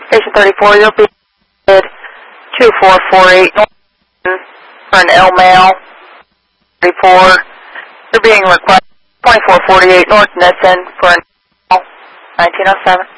Station 34, you'll be at 2448 North for an L mail. 34, you're being requested 2448 North Nissen for an L 1907.